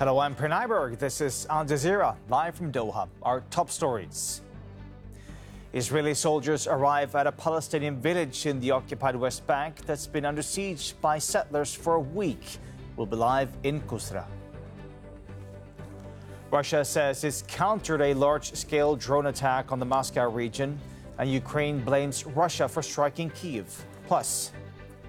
Hello, I'm Per Nyberg. This is Al Jazeera, live from Doha. Our top stories. Israeli soldiers arrive at a Palestinian village in the occupied West Bank that's been under siege by settlers for a week. We'll be live in Kusra. Russia says it's countered a large-scale drone attack on the Moscow region, and Ukraine blames Russia for striking Kyiv. Plus,